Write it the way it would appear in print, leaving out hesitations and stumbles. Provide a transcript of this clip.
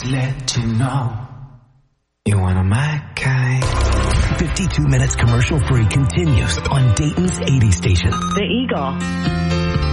let you know you want a my kind. 52 minutes commercial free continues on Dayton's 80 station. The Eagle.